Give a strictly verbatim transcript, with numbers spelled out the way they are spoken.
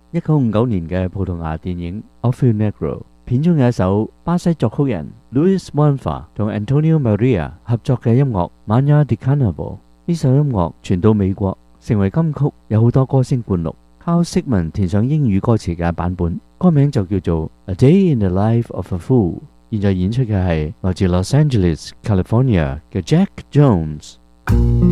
一九五九年嘅葡萄牙電影《O Fio Negro》片中有一首巴西作曲人 Luis Manfa 同 Antonio Maria 合作嘅音樂《Manhã de Carnaval》。呢首音樂傳到美國，成為金曲，有好多歌星灌錄。靠釋文填上英語歌詞嘅版本，歌名就叫做《A Day in the Life of a Fool》。現在演出嘅係來自 Los Angeles、California 嘅 Jack Jones。